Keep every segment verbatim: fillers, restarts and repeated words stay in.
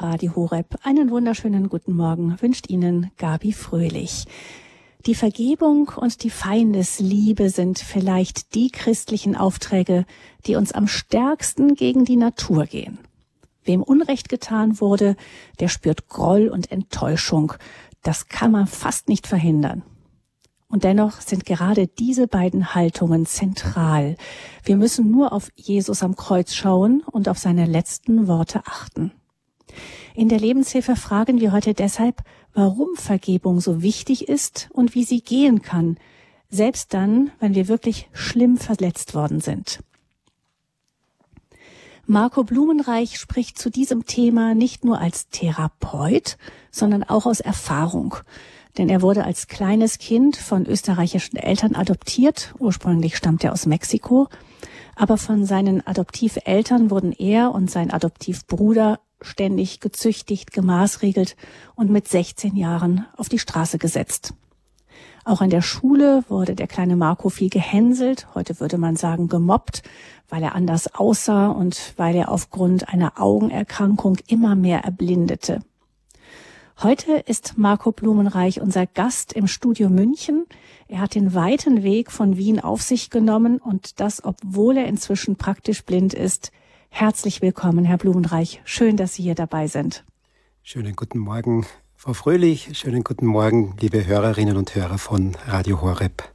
Radio Horeb. Einen wunderschönen guten Morgen wünscht Ihnen Gabi Fröhlich. Die Vergebung und die Feindesliebe sind vielleicht die christlichen Aufträge, die uns am stärksten gegen die Natur gehen. Wem Unrecht getan wurde, der spürt Groll und Enttäuschung. Das kann man fast nicht verhindern. Und dennoch sind gerade diese beiden Haltungen zentral. Wir müssen nur auf Jesus am Kreuz schauen und auf seine letzten Worte achten. In der Lebenshilfe fragen wir heute deshalb, warum Vergebung so wichtig ist und wie sie gehen kann, selbst dann, wenn wir wirklich schlimm verletzt worden sind. Marco Blumenreich spricht zu diesem Thema nicht nur als Therapeut, sondern auch aus Erfahrung. Denn er wurde als kleines Kind von österreichischen Eltern adoptiert. Ursprünglich stammt er aus Mexiko. Aber von seinen Adoptiveltern wurden er und sein Adoptivbruder ständig gezüchtigt, gemaßregelt und mit sechzehn Jahren auf die Straße gesetzt. Auch an der Schule wurde der kleine Marco viel gehänselt, heute würde man sagen gemobbt, weil er anders aussah und weil er aufgrund einer Augenerkrankung immer mehr erblindete. Heute ist Marco Blumenreich unser Gast im Studio München. Er hat den weiten Weg von Wien auf sich genommen und das, obwohl er inzwischen praktisch blind ist. Herzlich willkommen, Herr Blumenreich. Schön, dass Sie hier dabei sind. Schönen guten Morgen, Frau Fröhlich. Schönen guten Morgen, liebe Hörerinnen und Hörer von Radio Horeb.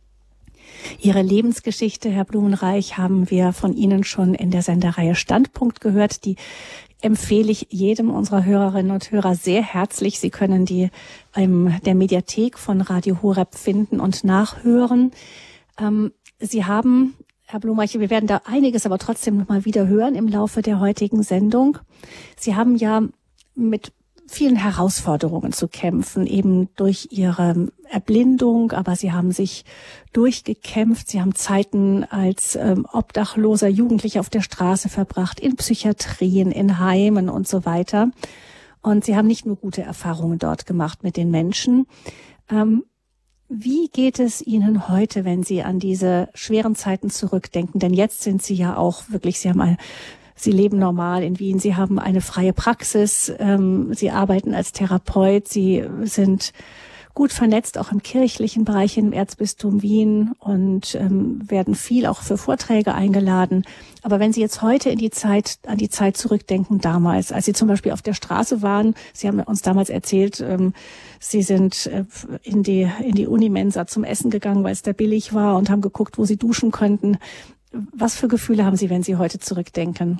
Ihre Lebensgeschichte, Herr Blumenreich, haben wir von Ihnen schon in der Sendereihe Standpunkt gehört. Die empfehle ich jedem unserer Hörerinnen und Hörer sehr herzlich. Sie können die in der Mediathek von Radio Horeb finden und nachhören. Ähm, Sie haben, Herr Blumenreich, wir werden da einiges aber trotzdem noch mal wieder hören im Laufe der heutigen Sendung. Sie haben ja mit vielen Herausforderungen zu kämpfen, eben durch Ihre Erblindung, aber Sie haben sich durchgekämpft. Sie haben Zeiten als ähm, obdachloser Jugendlicher auf der Straße verbracht, in Psychiatrien, in Heimen und so weiter. Und Sie haben nicht nur gute Erfahrungen dort gemacht mit den Menschen. Ähm, wie geht es Ihnen heute, wenn Sie an diese schweren Zeiten zurückdenken? Denn jetzt sind Sie ja auch wirklich, Sie haben eine Sie leben normal in Wien, Sie haben eine freie Praxis, ähm, Sie arbeiten als Therapeut, Sie sind gut vernetzt, auch im kirchlichen Bereich im Erzbistum Wien und ähm, werden viel auch für Vorträge eingeladen. Aber wenn Sie jetzt heute in die Zeit, an die Zeit zurückdenken damals, als Sie zum Beispiel auf der Straße waren, Sie haben uns damals erzählt, ähm, Sie sind äh, in die, in die Unimensa zum Essen gegangen, weil es da billig war und haben geguckt, wo Sie duschen könnten. Was für Gefühle haben Sie, wenn Sie heute zurückdenken?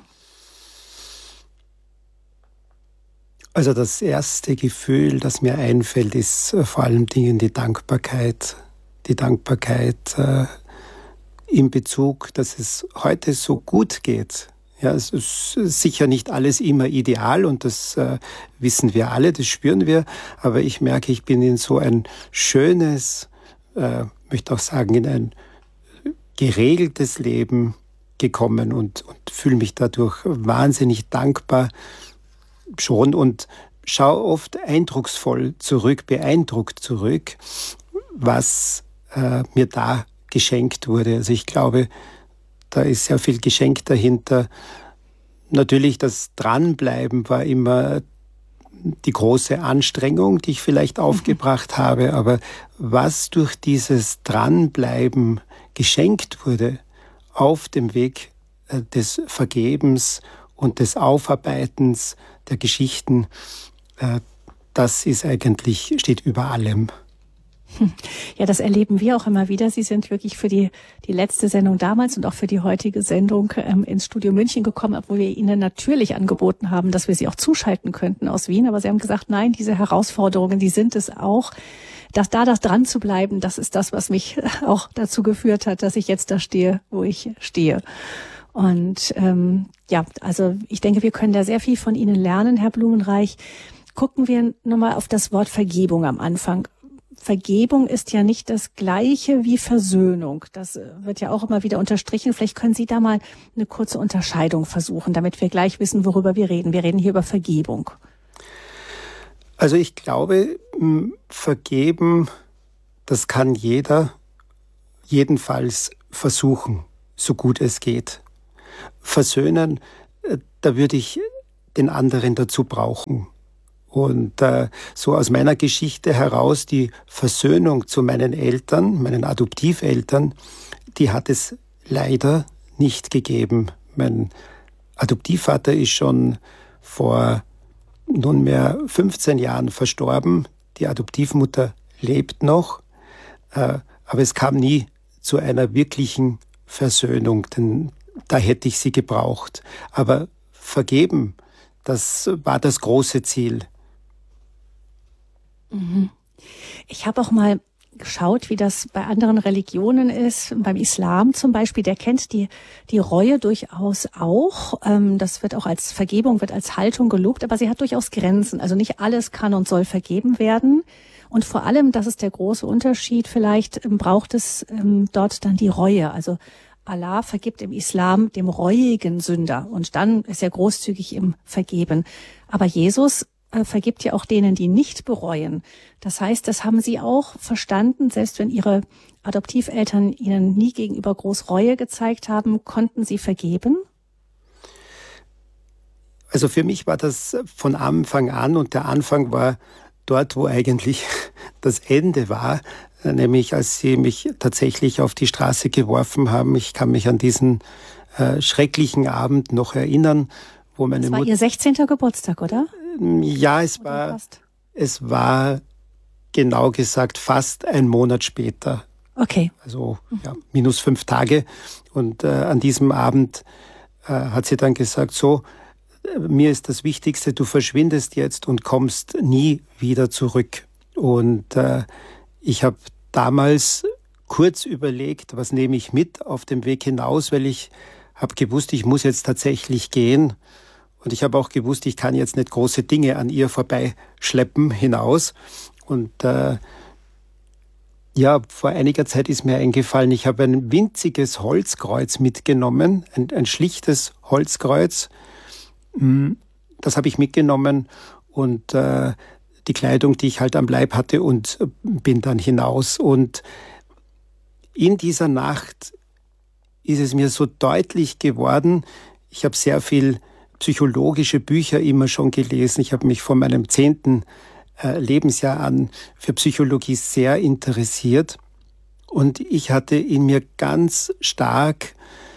Also das erste Gefühl, das mir einfällt, ist vor allem Dingen die Dankbarkeit. Die Dankbarkeit äh, in Bezug, dass es heute so gut geht. Ja, es ist sicher nicht alles immer ideal und das äh, wissen wir alle, das spüren wir. Aber ich merke, ich bin in so ein schönes, äh, möchte auch sagen, in ein geregeltes Leben gekommen und, und fühle mich dadurch wahnsinnig dankbar schon und schaue oft eindrucksvoll zurück, beeindruckt zurück, was äh, mir da geschenkt wurde. Also ich glaube, da ist sehr viel Geschenk dahinter. Natürlich das Dranbleiben war immer die große Anstrengung, die ich vielleicht aufgebracht habe, aber was durch dieses Dranbleiben geschenkt wurde auf dem Weg des Vergebens und des Aufarbeitens der Geschichten, das ist eigentlich, steht über allem. Ja, das erleben wir auch immer wieder. Sie sind wirklich für die, die letzte Sendung damals und auch für die heutige Sendung ähm, ins Studio München gekommen, obwohl wir Ihnen natürlich angeboten haben, dass wir Sie auch zuschalten könnten aus Wien. Aber Sie haben gesagt, nein, diese Herausforderungen, die sind es auch. Dass da das dran zu bleiben, das ist das, was mich auch dazu geführt hat, dass ich jetzt da stehe, wo ich stehe. Und ähm, ja, also ich denke, wir können da sehr viel von Ihnen lernen, Herr Blumenreich. Gucken wir nochmal auf das Wort Vergebung am Anfang. Vergebung ist ja nicht das Gleiche wie Versöhnung. Das wird ja auch immer wieder unterstrichen. Vielleicht können Sie da mal eine kurze Unterscheidung versuchen, damit wir gleich wissen, worüber wir reden. Wir reden hier über Vergebung. Also ich glaube, vergeben, das kann jeder jedenfalls versuchen, so gut es geht. Versöhnen, da würde ich den anderen dazu brauchen. Und äh, so aus meiner Geschichte heraus, die Versöhnung zu meinen Eltern, meinen Adoptiveltern, die hat es leider nicht gegeben. Mein Adoptivvater ist schon vor nunmehr fünfzehn Jahren verstorben. Die Adoptivmutter lebt noch, äh, aber es kam nie zu einer wirklichen Versöhnung, denn da hätte ich sie gebraucht. Aber vergeben, das war das große Ziel. Ich habe auch mal geschaut, wie das bei anderen Religionen ist. Beim Islam zum Beispiel, der kennt die die Reue durchaus auch. Das wird auch als Vergebung, wird als Haltung gelobt, aber sie hat durchaus Grenzen. Also nicht alles kann und soll vergeben werden. Und vor allem, das ist der große Unterschied, vielleicht braucht es dort dann die Reue. Also Allah vergibt im Islam dem reuigen Sünder und dann ist er großzügig im Vergeben. Aber Jesus vergibt ja auch denen, die nicht bereuen. Das heißt, das haben Sie auch verstanden, selbst wenn Ihre Adoptiveltern Ihnen nie gegenüber groß Reue gezeigt haben, konnten Sie vergeben? Also für mich war das von Anfang an, und der Anfang war dort, wo eigentlich das Ende war, nämlich als Sie mich tatsächlich auf die Straße geworfen haben. Ich kann mich an diesen äh, schrecklichen Abend noch erinnern, wo meine Mutter... Das war Mut- Ihr sechzehnter Geburtstag, oder? Ja, es Oder war, fast? es war genau gesagt fast ein Monat später. Okay. Also ja, minus fünf Tage. Und äh, an diesem Abend äh, hat sie dann gesagt, so, äh, mir ist das Wichtigste, du verschwindest jetzt und kommst nie wieder zurück. Und äh, ich habe damals kurz überlegt, was nehme ich mit auf dem Weg hinaus, weil ich habe gewusst, ich muss jetzt tatsächlich gehen. Und ich habe auch gewusst, ich kann jetzt nicht große Dinge an ihr vorbeischleppen hinaus. Und äh, ja, vor einiger Zeit ist mir eingefallen, ich habe ein winziges Holzkreuz mitgenommen, ein, ein schlichtes Holzkreuz. Das habe ich mitgenommen und äh, die Kleidung, die ich halt am Leib hatte, und bin dann hinaus. Und in dieser Nacht ist es mir so deutlich geworden, ich habe sehr viel psychologische Bücher immer schon gelesen. Ich habe mich von meinem zehnten äh, Lebensjahr an für Psychologie sehr interessiert. Und ich hatte in mir ganz stark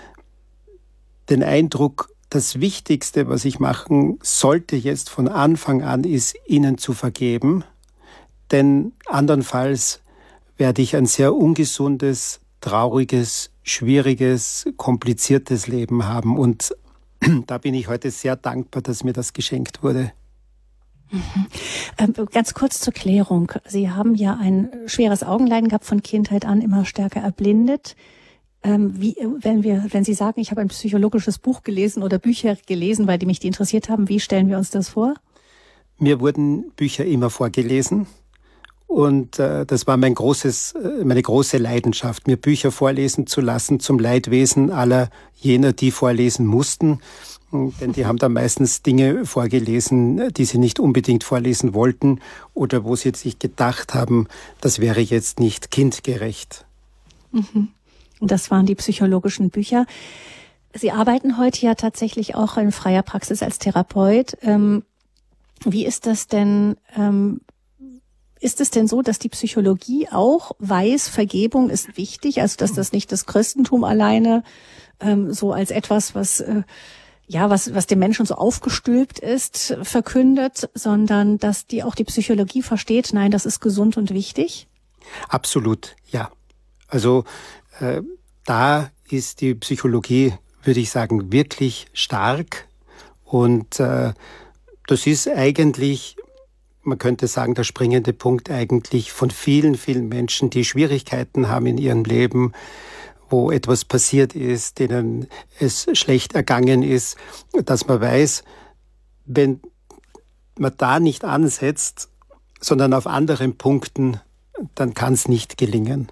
den Eindruck, das Wichtigste, was ich machen sollte jetzt von Anfang an, ist, ihnen zu vergeben. Denn andernfalls werde ich ein sehr ungesundes, trauriges, schwieriges, kompliziertes Leben haben. Und da bin ich heute sehr dankbar, dass mir das geschenkt wurde. Mhm. Ähm, ganz kurz zur Klärung. Sie haben ja ein schweres Augenleiden gehabt, von Kindheit an immer stärker erblindet. Ähm, wie, wenn wir, wenn Sie sagen, ich habe ein psychologisches Buch gelesen oder Bücher gelesen, weil die mich die interessiert haben, wie stellen wir uns das vor? Mir wurden Bücher immer vorgelesen. Und äh, das war mein großes, meine große Leidenschaft, mir Bücher vorlesen zu lassen zum Leidwesen aller jener, die vorlesen mussten. Denn die haben dann meistens Dinge vorgelesen, die sie nicht unbedingt vorlesen wollten oder wo sie sich gedacht haben, das wäre jetzt nicht kindgerecht. Mhm. Und das waren die psychologischen Bücher. Sie arbeiten heute ja tatsächlich auch in freier Praxis als Therapeut. Ähm, wie ist das denn... Ähm, Ist es denn so, dass die Psychologie auch weiß, Vergebung ist wichtig, also dass das nicht das Christentum alleine ähm, so als etwas, was äh, ja was was dem Menschen so aufgestülpt ist, verkündet, sondern dass die auch die Psychologie versteht, nein, das ist gesund und wichtig? Absolut, ja. Also äh, da ist die Psychologie, würde ich sagen, wirklich stark. Und äh, das ist eigentlich, man könnte sagen, der springende Punkt eigentlich von vielen, vielen Menschen, die Schwierigkeiten haben in ihrem Leben, wo etwas passiert ist, denen es schlecht ergangen ist, dass man weiß, wenn man da nicht ansetzt, sondern auf anderen Punkten, dann kann es nicht gelingen.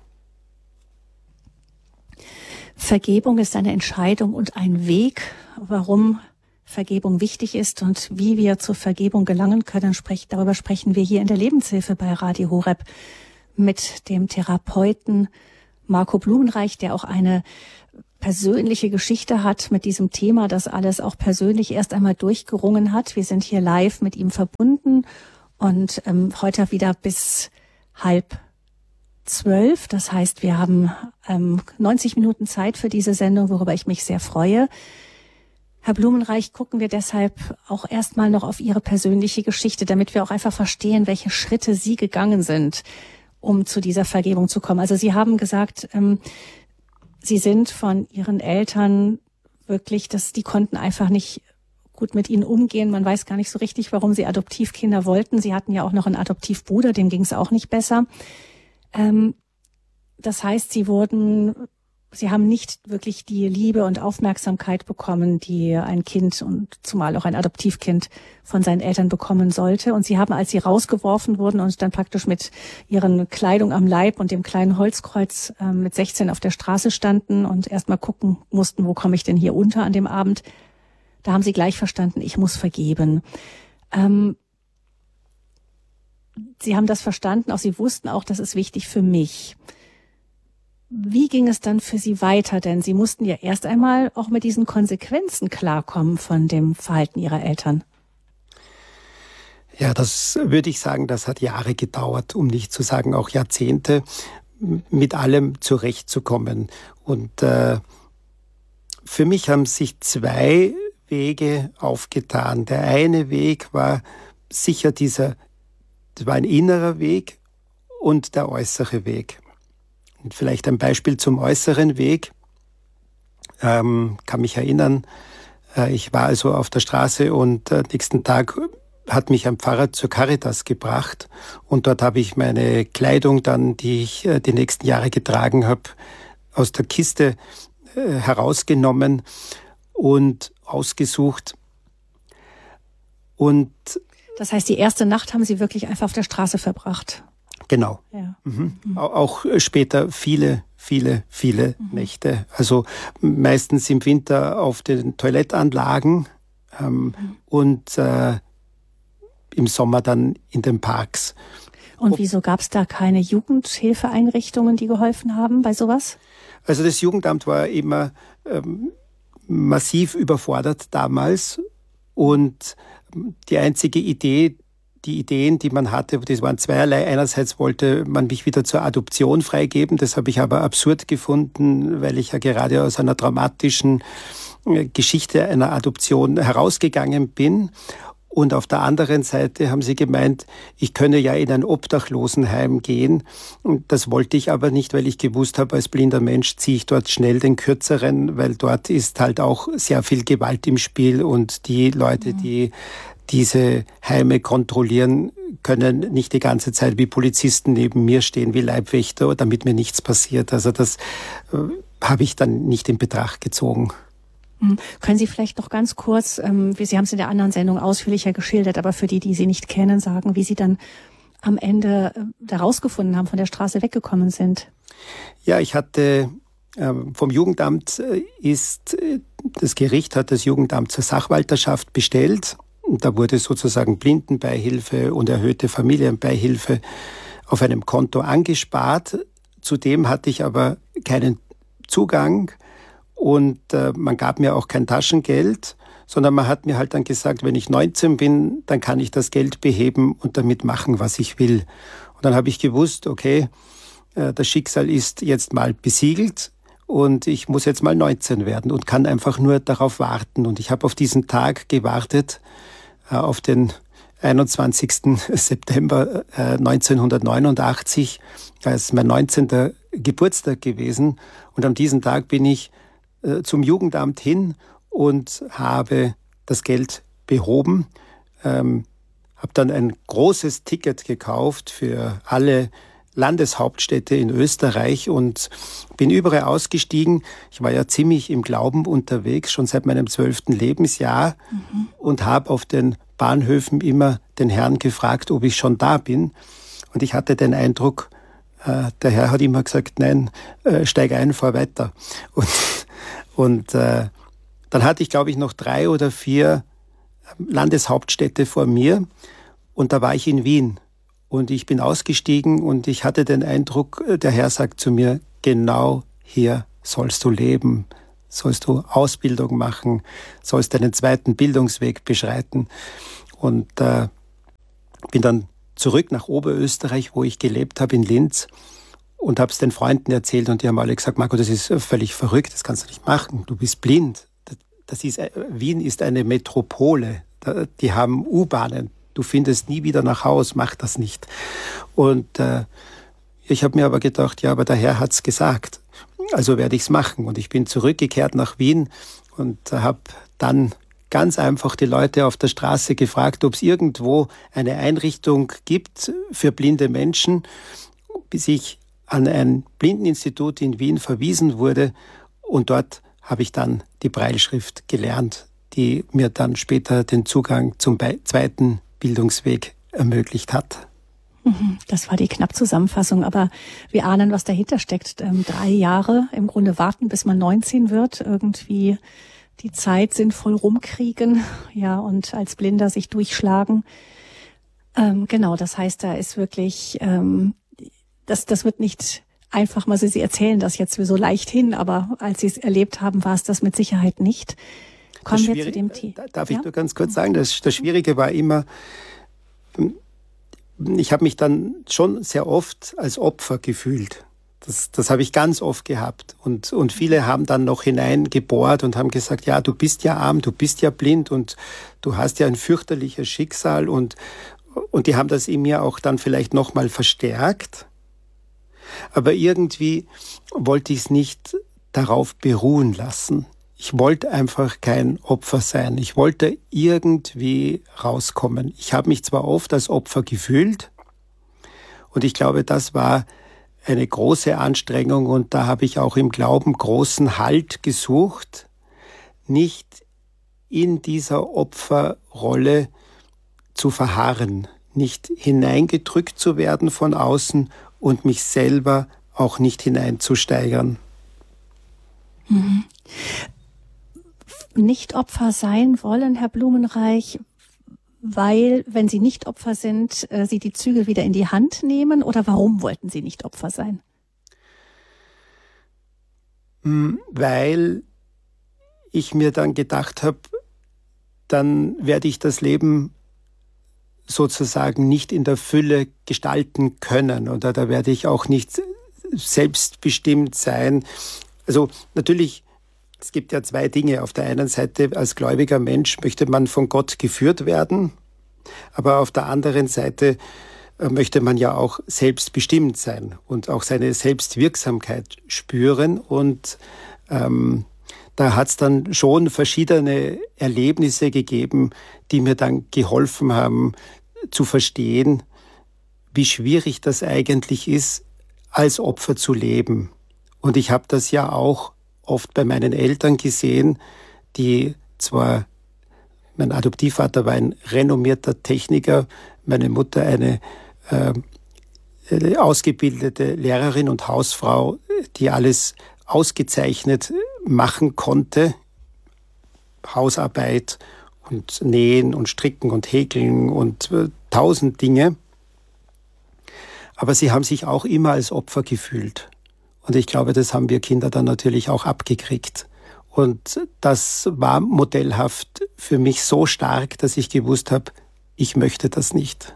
Vergebung ist eine Entscheidung und ein Weg, warum Vergebung wichtig ist und wie wir zur Vergebung gelangen können. Sprech, darüber sprechen wir hier in der Lebenshilfe bei Radio Horeb mit dem Therapeuten Marco Blumenreich, der auch eine persönliche Geschichte hat mit diesem Thema, das alles auch persönlich erst einmal durchgerungen hat. Wir sind hier live mit ihm verbunden und ähm, heute wieder bis halb zwölf. Das heißt, wir haben ähm, neunzig Minuten Zeit für diese Sendung, worüber ich mich sehr freue. Herr Blumenreich, gucken wir deshalb auch erstmal noch auf Ihre persönliche Geschichte, damit wir auch einfach verstehen, welche Schritte Sie gegangen sind, um zu dieser Vergebung zu kommen. Also Sie haben gesagt, ähm, Sie sind von Ihren Eltern wirklich, dass die konnten einfach nicht gut mit Ihnen umgehen. Man weiß gar nicht so richtig, warum Sie Adoptivkinder wollten. Sie hatten ja auch noch einen Adoptivbruder, dem ging es auch nicht besser. Ähm, das heißt, Sie wurden, Sie haben nicht wirklich die Liebe und Aufmerksamkeit bekommen, die ein Kind und zumal auch ein Adoptivkind von seinen Eltern bekommen sollte. Und Sie haben, als Sie rausgeworfen wurden und dann praktisch mit Ihren Kleidung am Leib und dem kleinen Holzkreuz äh, mit sechzehn auf der Straße standen und erst mal gucken mussten, wo komme ich denn hier unter an dem Abend, da haben Sie gleich verstanden, ich muss vergeben. Ähm, Sie haben das verstanden, auch Sie wussten auch, das ist wichtig für mich. Wie ging es dann für Sie weiter? Denn Sie mussten ja erst einmal auch mit diesen Konsequenzen klarkommen von dem Verhalten Ihrer Eltern. Ja, das würde ich sagen, das hat Jahre gedauert, um nicht zu sagen auch Jahrzehnte, mit allem zurechtzukommen. Und äh, für mich haben sich zwei Wege aufgetan. Der eine Weg war sicher dieser, das war ein innerer Weg und der äußere Weg. Und vielleicht ein Beispiel zum äußeren Weg. Ähm, kann mich erinnern, äh, ich war also auf der Straße und äh, nächsten Tag hat mich ein Pfarrer zur Caritas gebracht und dort habe ich meine Kleidung dann, die ich äh, die nächsten Jahre getragen habe, aus der Kiste äh, herausgenommen und ausgesucht. Und das heißt, die erste Nacht haben Sie wirklich einfach auf der Straße verbracht? Genau. Ja. Mhm. Mhm. Auch später viele, viele, viele mhm. Nächte. Also meistens im Winter auf den Toilettanlagen ähm, mhm. und äh, im Sommer dann in den Parks. Und wieso gab es da keine Jugendhilfeeinrichtungen, die geholfen haben bei sowas? Also das Jugendamt war immer ähm, massiv überfordert damals und die einzige Idee, die Ideen, die man hatte, das waren zweierlei. Einerseits wollte man mich wieder zur Adoption freigeben. Das habe ich aber absurd gefunden, weil ich ja gerade aus einer traumatischen Geschichte einer Adoption herausgegangen bin. Und auf der anderen Seite haben sie gemeint, ich könne ja in ein Obdachlosenheim gehen. Und das wollte ich aber nicht, weil ich gewusst habe, als blinder Mensch ziehe ich dort schnell den Kürzeren, weil dort ist halt auch sehr viel Gewalt im Spiel und die Leute, mhm. die diese Heime kontrollieren, können nicht die ganze Zeit wie Polizisten neben mir stehen, wie Leibwächter, damit mir nichts passiert. Also das äh, habe ich dann nicht in Betracht gezogen. Mhm. Können Sie vielleicht noch ganz kurz, ähm, Sie haben es in der anderen Sendung ausführlicher geschildert, aber für die, die Sie nicht kennen, sagen, wie Sie dann am Ende äh, da rausgefunden haben, von der Straße weggekommen sind? Ja, ich hatte äh, vom Jugendamt äh, ist, äh, das Gericht hat das Jugendamt zur Sachwalterschaft bestellt. Da wurde sozusagen Blindenbeihilfe und erhöhte Familienbeihilfe auf einem Konto angespart. Zudem hatte ich aber keinen Zugang und äh, man gab mir auch kein Taschengeld, sondern man hat mir halt dann gesagt, wenn ich neunzehn bin, dann kann ich das Geld beheben und damit machen, was ich will. Und dann habe ich gewusst, okay, äh, das Schicksal ist jetzt mal besiegelt. Und ich muss jetzt mal neunzehn werden und kann einfach nur darauf warten. Und ich habe auf diesen Tag gewartet, äh, auf den einundzwanzigsten September äh, neunzehnhundertneunundachtzig, als mein neunzehnter Geburtstag gewesen. Und an diesem Tag bin ich äh, zum Jugendamt hin und habe das Geld behoben. Ähm, habe dann ein großes Ticket gekauft für alle Landeshauptstädte in Österreich und bin überall ausgestiegen. Ich war ja ziemlich im Glauben unterwegs, schon seit meinem zwölften Lebensjahr mhm. und habe auf den Bahnhöfen immer den Herrn gefragt, ob ich schon da bin. Und ich hatte den Eindruck, äh, der Herr hat immer gesagt, nein, äh, steig ein, fahr weiter. Und, und äh, dann hatte ich, glaube ich, noch drei oder vier Landeshauptstädte vor mir und da war ich in Wien. Und ich bin ausgestiegen und ich hatte den Eindruck, der Herr sagt zu mir, genau hier sollst du leben. sollst du Ausbildung machen, sollst deinen zweiten Bildungsweg beschreiten. Und äh, bin dann zurück nach Oberösterreich, wo ich gelebt habe, in Linz, und habe es den Freunden erzählt und die haben alle gesagt, Marco, das ist völlig verrückt, das kannst du nicht machen, du bist blind. Das ist, Wien ist eine Metropole, die haben U-Bahnen, du findest nie wieder nach Haus, mach das nicht. Und äh, ich habe mir aber gedacht, ja, aber der Herr hat's gesagt, also werde ich's machen. Und ich bin zurückgekehrt nach Wien und habe dann ganz einfach die Leute auf der Straße gefragt, ob es irgendwo eine Einrichtung gibt für blinde Menschen, bis ich an ein Blindeninstitut in Wien verwiesen wurde, und dort habe ich dann die Brailleschrift gelernt, die mir dann später den Zugang zum zweiten Bildungsweg ermöglicht hat. Das war die Knappzusammenfassung, aber wir ahnen, was dahinter steckt. Ähm, drei Jahre im Grunde warten, bis man neunzehn wird, irgendwie die Zeit sinnvoll rumkriegen, ja, und als Blinder sich durchschlagen. Ähm, genau, das heißt, da ist wirklich, ähm, das, das wird nicht einfach mal, Sie erzählen das jetzt so leicht hin, aber als Sie es erlebt haben, war es das mit Sicherheit nicht. Kommen wir zu dem Thema. Darf ich ja? nur ganz kurz sagen, das, das Schwierige war immer, ich habe mich dann schon sehr oft als Opfer gefühlt. Das, das habe ich ganz oft gehabt. Und, und viele haben dann noch hineingebohrt und haben gesagt, ja, du bist ja arm, du bist ja blind und du hast ja ein fürchterliches Schicksal. Und, und die haben das in mir auch dann vielleicht nochmal verstärkt. Aber irgendwie wollte ich es nicht darauf beruhen lassen. Ich wollte einfach kein Opfer sein. Ich wollte irgendwie rauskommen. Ich habe mich zwar oft als Opfer gefühlt und ich glaube, das war eine große Anstrengung und da habe ich auch im Glauben großen Halt gesucht, nicht in dieser Opferrolle zu verharren, nicht hineingedrückt zu werden von außen und mich selber auch nicht hineinzusteigern. Mhm. Nicht Opfer sein wollen, Herr Blumenreich, weil, wenn Sie nicht Opfer sind, Sie die Zügel wieder in die Hand nehmen? Oder warum wollten Sie nicht Opfer sein? Weil ich mir dann gedacht habe, dann werde ich das Leben sozusagen nicht in der Fülle gestalten können oder da werde ich auch nicht selbstbestimmt sein. Also natürlich, es gibt ja zwei Dinge. Auf der einen Seite als gläubiger Mensch möchte man von Gott geführt werden, aber auf der anderen Seite möchte man ja auch selbstbestimmt sein und auch seine Selbstwirksamkeit spüren. Und ähm, da hat es dann schon verschiedene Erlebnisse gegeben, die mir dann geholfen haben zu verstehen, wie schwierig das eigentlich ist, als Opfer zu leben. Und ich habe das ja auch oft bei meinen Eltern gesehen, die zwar, mein Adoptivvater war ein renommierter Techniker, meine Mutter eine äh, ausgebildete Lehrerin und Hausfrau, die alles ausgezeichnet machen konnte, Hausarbeit und Nähen und Stricken und Häkeln und äh, tausend Dinge. Aber sie haben sich auch immer als Opfer gefühlt. Und ich glaube, das haben wir Kinder dann natürlich auch abgekriegt. Und das war modellhaft für mich so stark, dass ich gewusst habe, ich möchte das nicht.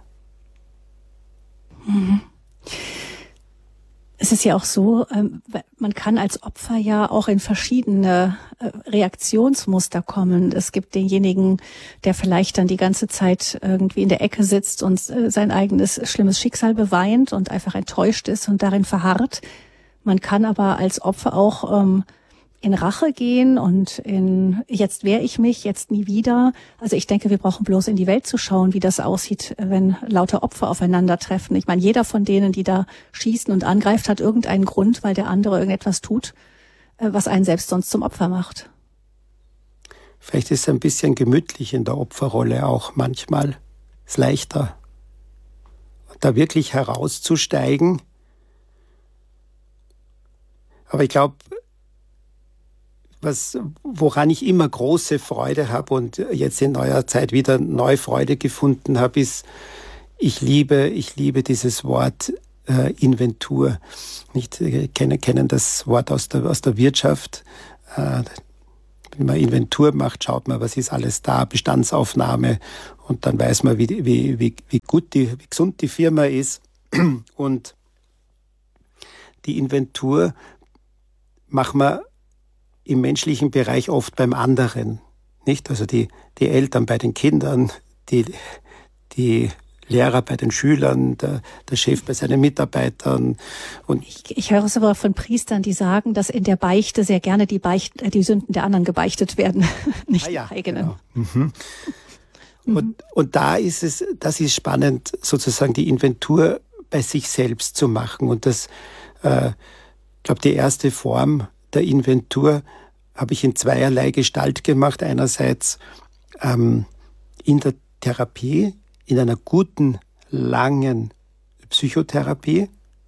Mhm. Es ist ja auch so, man kann als Opfer ja auch in verschiedene Reaktionsmuster kommen. Es gibt denjenigen, der vielleicht dann die ganze Zeit irgendwie in der Ecke sitzt und sein eigenes schlimmes Schicksal beweint und einfach enttäuscht ist und darin verharrt. Man kann aber als Opfer auch ähm, in Rache gehen und in jetzt wehre ich mich, jetzt nie wieder. Also ich denke, wir brauchen bloß in die Welt zu schauen, wie das aussieht, wenn lauter Opfer aufeinandertreffen. Ich meine, jeder von denen, die da schießen und angreift, hat irgendeinen Grund, weil der andere irgendetwas tut, was einen selbst sonst zum Opfer macht. Vielleicht ist es ein bisschen gemütlich in der Opferrolle auch manchmal. Ist leichter, da wirklich herauszusteigen. Aber ich glaube, was, woran ich immer große Freude habe und jetzt in neuer Zeit wieder neue Freude gefunden habe, ist, ich liebe, ich liebe dieses Wort äh, Inventur. Nicht, kennen, kennen das Wort aus der, aus der Wirtschaft. Äh, wenn man Inventur macht, schaut man, was ist alles da, Bestandsaufnahme, und dann weiß man, wie, wie, wie, wie gut, die, wie gesund die Firma ist. Und die Inventur machen wir im menschlichen Bereich oft beim anderen, nicht? Also die, die Eltern bei den Kindern, die, die Lehrer bei den Schülern, der, der Chef bei seinen Mitarbeitern. Und ich, ich höre es aber von Priestern, die sagen, dass in der Beichte sehr gerne die, Beicht, die Sünden der anderen gebeichtet werden, nicht ah ja, die eigenen. Genau. Mhm. Mhm. Und, und da ist es, das ist spannend, sozusagen die Inventur bei sich selbst zu machen. Und das, äh, ich glaube, die erste Form der Inventur habe ich in zweierlei Gestalt gemacht. Einerseits ähm, in der Therapie, in einer guten, langen Psychotherapie,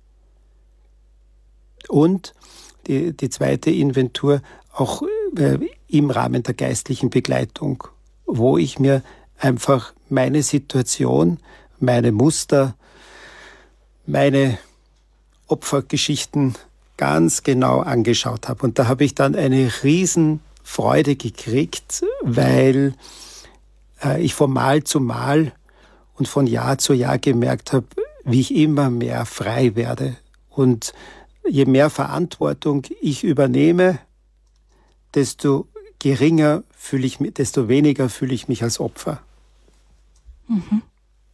und die, die zweite Inventur auch äh, im Rahmen der geistlichen Begleitung, wo ich mir einfach meine Situation, meine Muster, meine Opfergeschichten ganz genau angeschaut habe. Und da habe ich dann eine Riesenfreude gekriegt, weil äh, ich von Mal zu Mal und von Jahr zu Jahr gemerkt habe, wie ich immer mehr frei werde. Und je mehr Verantwortung ich übernehme, desto geringer fühle ich mich, desto weniger fühle ich mich als Opfer. Mhm.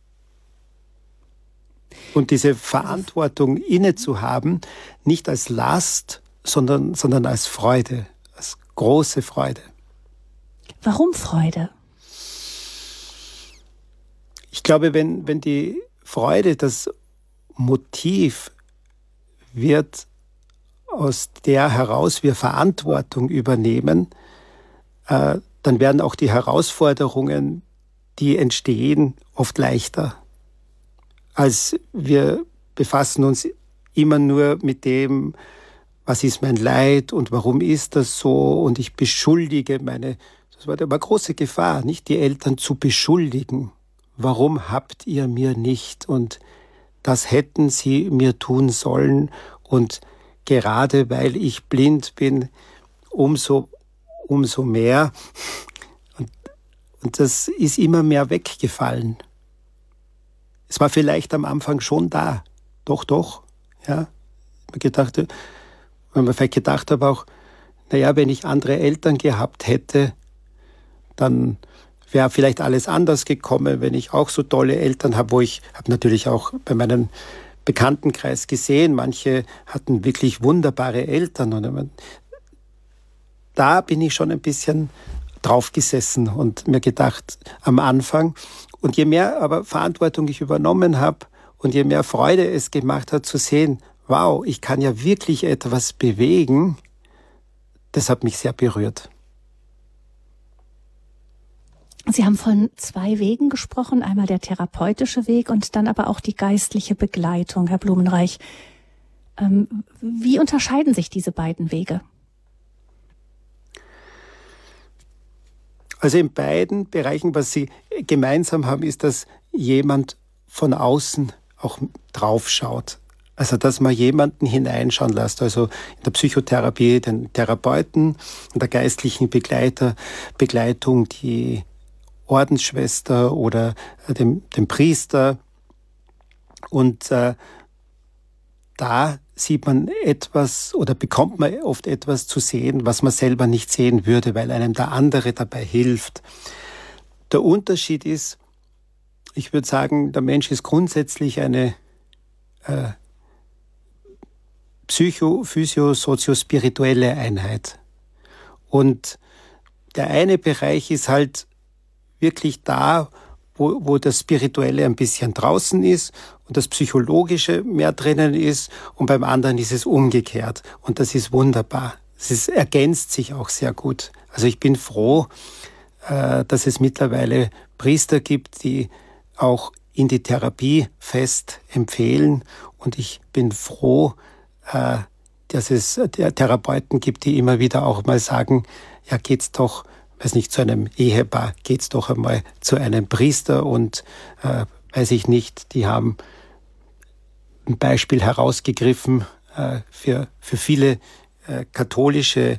Und diese Verantwortung inne zu haben, nicht als Last, sondern, sondern als Freude, als große Freude. Warum Freude? Ich glaube, wenn, wenn die Freude das Motiv wird, aus der heraus wir Verantwortung übernehmen, äh, dann werden auch die Herausforderungen, die entstehen, oft leichter. Als wir befassen uns immer nur mit dem, was ist mein Leid und warum ist das so, und ich beschuldige meine, das war aber große Gefahr, nicht die Eltern zu beschuldigen. Warum habt ihr mir nicht? Und das hätten sie mir tun sollen. Und gerade weil ich blind bin, umso, umso mehr. Und, und das ist immer mehr weggefallen. Es war vielleicht am Anfang schon da. Doch, doch. Ja. Man gedacht, wenn man vielleicht gedacht habe auch, naja, wenn ich andere Eltern gehabt hätte, dann wäre vielleicht alles anders gekommen, wenn ich auch so tolle Eltern habe, wo ich habe natürlich auch bei meinem Bekanntenkreis gesehen, manche hatten wirklich wunderbare Eltern. Und da bin ich schon ein bisschen draufgesessen und mir gedacht, am Anfang, und je mehr aber Verantwortung ich übernommen habe und je mehr Freude es gemacht hat zu sehen, wow, ich kann ja wirklich etwas bewegen, das hat mich sehr berührt. Sie haben von zwei Wegen gesprochen, einmal der therapeutische Weg und dann aber auch die geistliche Begleitung, Herr Blumenreich. Ähm, wie unterscheiden sich diese beiden Wege? Also in beiden Bereichen, was sie gemeinsam haben, ist, dass jemand von außen auch draufschaut. Also dass man jemanden hineinschauen lässt. Also in der Psychotherapie den Therapeuten, in der geistlichen Begleiter, Begleitung die Ordensschwester oder dem, dem Priester. Und äh, da sieht man etwas oder bekommt man oft etwas zu sehen, was man selber nicht sehen würde, weil einem der andere dabei hilft. Der Unterschied ist, ich würde sagen, der Mensch ist grundsätzlich eine äh, psycho-, physio-, sozio-spirituelle Einheit. Und der eine Bereich ist halt wirklich da, wo, wo das Spirituelle ein bisschen draußen ist und das Psychologische mehr drinnen ist, und beim anderen ist es umgekehrt. Und das ist wunderbar. Es ist, ergänzt sich auch sehr gut. Also ich bin froh, äh, dass es mittlerweile Priester gibt, die auch in die Therapie fest empfehlen. Und ich bin froh, äh, dass es Therapeuten gibt, die immer wieder auch mal sagen, ja, geht's doch, weiß nicht, zu einem Ehepaar, geht's doch einmal zu einem Priester, und äh, weiß ich nicht, die haben ein Beispiel herausgegriffen äh, für, für viele äh, katholische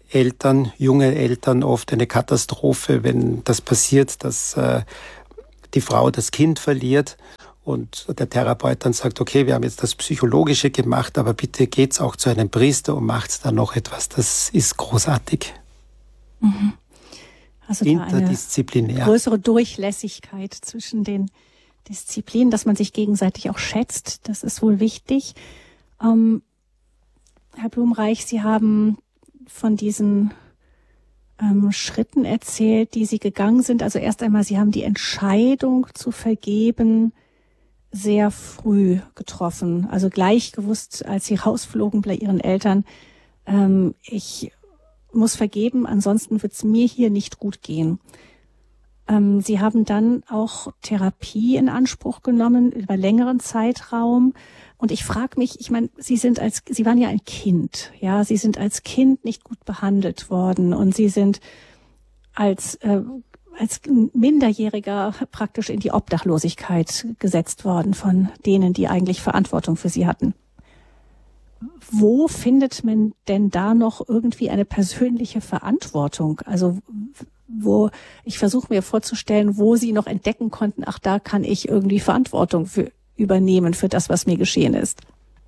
Eltern, junge Eltern oft eine Katastrophe, wenn das passiert, dass äh, die Frau das Kind verliert und der Therapeut dann sagt, okay, wir haben jetzt das Psychologische gemacht, aber bitte geht's auch zu einem Priester und macht's dann noch etwas. Das ist großartig. Mhm. Also interdisziplinär. Da eine größere Durchlässigkeit zwischen den Disziplinen, dass man sich gegenseitig auch schätzt, das ist wohl wichtig. Ähm, Herr Blumenreich, Sie haben von diesen ähm, Schritten erzählt, die Sie gegangen sind. Also erst einmal, Sie haben die Entscheidung zu vergeben sehr früh getroffen. Also gleich gewusst, als Sie rausflogen bei Ihren Eltern, ähm, ich muss vergeben, ansonsten wird es mir hier nicht gut gehen. Ähm, Sie haben dann auch Therapie in Anspruch genommen über längeren Zeitraum. Und ich frage mich, ich meine, Sie sind als, Sie waren ja ein Kind, ja, Sie sind als Kind nicht gut behandelt worden und Sie sind als äh, als Minderjähriger praktisch in die Obdachlosigkeit gesetzt worden von denen, die eigentlich Verantwortung für Sie hatten. Wo findet man denn da noch irgendwie eine persönliche Verantwortung? Also wo, ich versuche mir vorzustellen, wo Sie noch entdecken konnten, ach, da kann ich irgendwie Verantwortung für übernehmen für das, was mir geschehen ist.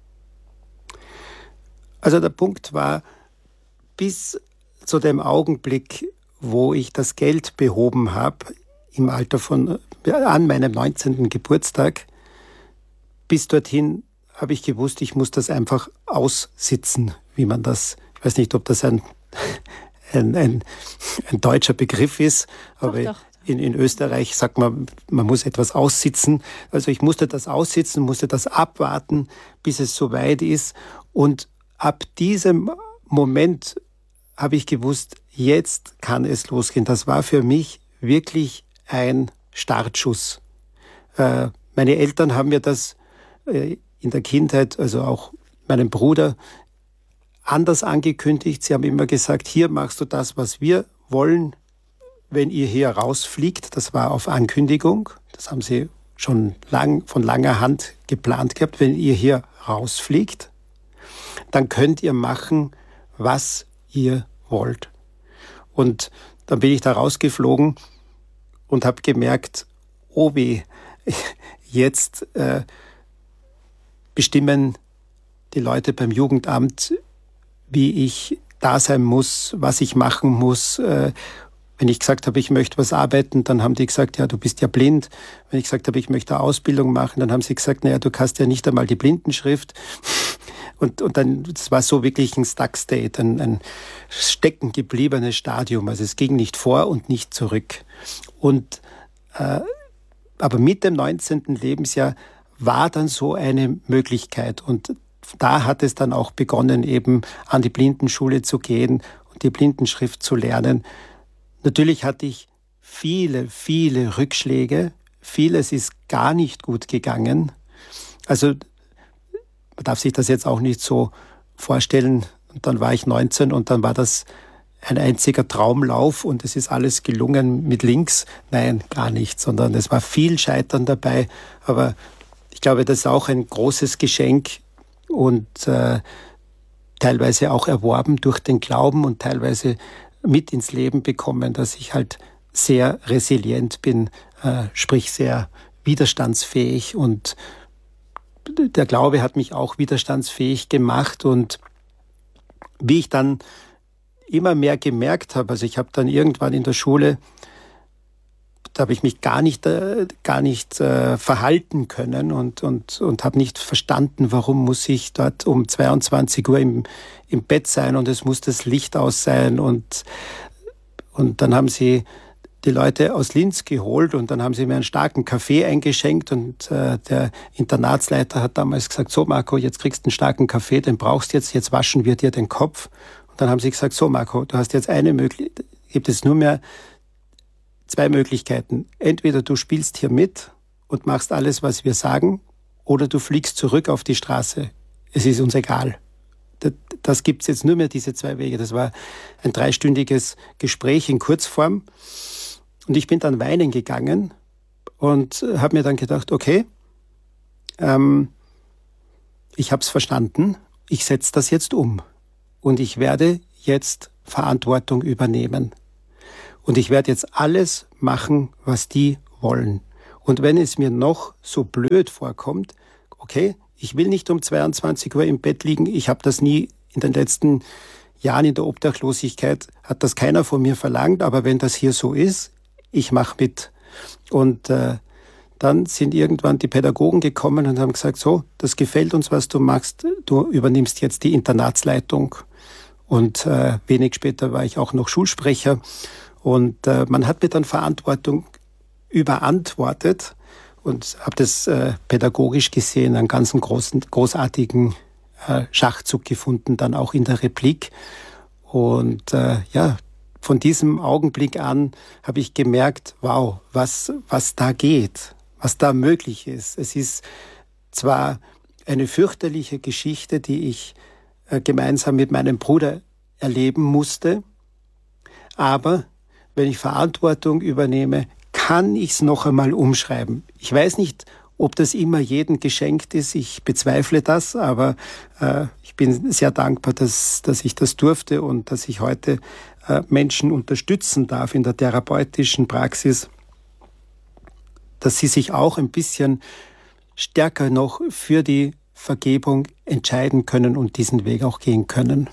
Also der Punkt war, bis zu dem Augenblick, wo ich das Geld behoben habe, im Alter von, an meinem neunzehnten Geburtstag, bis dorthin habe ich gewusst, ich muss das einfach aussitzen, wie man das, ich weiß nicht, ob das ein, ein, ein, ein deutscher Begriff ist, aber doch, doch. In, in Österreich sagt man, man muss etwas aussitzen. Also ich musste das aussitzen, musste das abwarten, bis es soweit ist. Und ab diesem Moment habe ich gewusst, jetzt kann es losgehen. Das war für mich wirklich ein Startschuss. Äh, meine Eltern haben mir das äh, in der Kindheit, also auch meinem Bruder, anders angekündigt. Sie haben immer gesagt, hier machst du das, was wir wollen, wenn ihr hier rausfliegt. Das war auf Ankündigung. Das haben sie schon lang, von langer Hand geplant gehabt. Wenn ihr hier rausfliegt, dann könnt ihr machen, was ihr wollt. Und dann bin ich da rausgeflogen und habe gemerkt, oh weh, jetzt äh, bestimmen die Leute beim Jugendamt, wie ich da sein muss, was ich machen muss. Äh, wenn ich gesagt habe, ich möchte was arbeiten, dann haben die gesagt, ja, du bist ja blind. Wenn ich gesagt habe, ich möchte eine Ausbildung machen, dann haben sie gesagt, naja, du kannst ja nicht einmal die Blindenschrift. Und, und dann, das war so wirklich ein Stuck State, ein, ein stecken gebliebenes Stadium. Also es ging nicht vor und nicht zurück. Und, äh, aber mit dem neunzehnten Lebensjahr war dann so eine Möglichkeit. Und da hat es dann auch begonnen, eben an die Blindenschule zu gehen und die Blindenschrift zu lernen. Natürlich hatte ich viele, viele Rückschläge. Vieles ist gar nicht gut gegangen. Also man darf sich das jetzt auch nicht so vorstellen. Und dann war ich neunzehn und dann war das ein einziger Traumlauf und es ist alles gelungen mit links. Nein, gar nicht, sondern es war viel Scheitern dabei. Aber ich glaube, das ist auch ein großes Geschenk und äh, teilweise auch erworben durch den Glauben und teilweise mit ins Leben bekommen, dass ich halt sehr resilient bin, äh, sprich sehr widerstandsfähig, und der Glaube hat mich auch widerstandsfähig gemacht. Und wie ich dann immer mehr gemerkt habe, also ich habe dann irgendwann in der Schule, da habe ich mich gar nicht, äh, gar nicht äh, verhalten können und, und, und habe nicht verstanden, warum muss ich dort um zweiundzwanzig Uhr im, im Bett sein und es muss das Licht aus sein. Und, und dann haben sie die Leute aus Linz geholt und dann haben sie mir einen starken Kaffee eingeschenkt und äh, der Internatsleiter hat damals gesagt, so Marco, jetzt kriegst du einen starken Kaffee, den brauchst du jetzt, jetzt waschen wir dir den Kopf. Und dann haben sie gesagt, so Marco, du hast jetzt eine Möglichkeit, gibt es nur mehr zwei Möglichkeiten. Entweder du spielst hier mit und machst alles, was wir sagen, oder du fliegst zurück auf die Straße. Es ist uns egal. Das, das gibt's jetzt nur mehr, diese zwei Wege. Das war ein dreistündiges Gespräch in Kurzform. Und ich bin dann weinen gegangen und habe mir dann gedacht, okay, ähm, ich habe es verstanden, ich setze das jetzt um. Und ich werde jetzt Verantwortung übernehmen. Und ich werde jetzt alles machen, was die wollen. Und wenn es mir noch so blöd vorkommt, okay, ich will nicht um zweiundzwanzig Uhr im Bett liegen, ich habe das nie in den letzten Jahren in der Obdachlosigkeit, hat das keiner von mir verlangt, aber wenn das hier so ist, ich mache mit. Und äh, dann sind irgendwann die Pädagogen gekommen und haben gesagt, so, das gefällt uns, was du machst, du übernimmst jetzt die Internatsleitung. Und äh, wenig später war ich auch noch Schulsprecher. Und äh, man hat mir dann Verantwortung überantwortet und habe das äh, pädagogisch gesehen, einen ganz großen, großartigen äh, Schachzug gefunden, dann auch in der Replik. Und äh, ja, von diesem Augenblick an habe ich gemerkt, wow, was, was da geht, was da möglich ist. Es ist zwar eine fürchterliche Geschichte, die ich äh, gemeinsam mit meinem Bruder erleben musste, aber wenn ich Verantwortung übernehme, kann ich es noch einmal umschreiben. Ich weiß nicht, ob das immer jedem geschenkt ist, ich bezweifle das, aber äh, ich bin sehr dankbar, dass, dass ich das durfte und dass ich heute äh, Menschen unterstützen darf in der therapeutischen Praxis, dass sie sich auch ein bisschen stärker noch für die Vergebung entscheiden können und diesen Weg auch gehen können.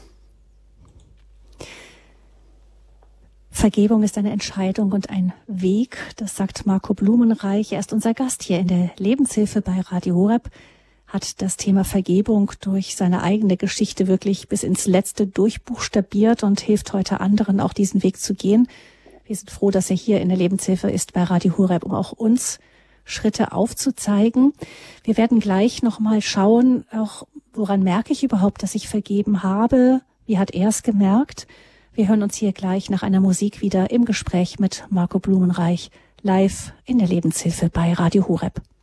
Vergebung ist eine Entscheidung und ein Weg, das sagt Marco Blumenreich. Er ist unser Gast hier in der Lebenshilfe bei Radio Horeb, hat das Thema Vergebung durch seine eigene Geschichte wirklich bis ins Letzte durchbuchstabiert und hilft heute anderen auch diesen Weg zu gehen. Wir sind froh, dass er hier in der Lebenshilfe ist bei Radio Horeb, um auch uns Schritte aufzuzeigen. Wir werden gleich nochmal schauen, auch woran merke ich überhaupt, dass ich vergeben habe? Wie hat er es gemerkt? Wir hören uns hier gleich nach einer Musik wieder im Gespräch mit Marco Blumenreich live in der Lebenshilfe bei Radio Horeb.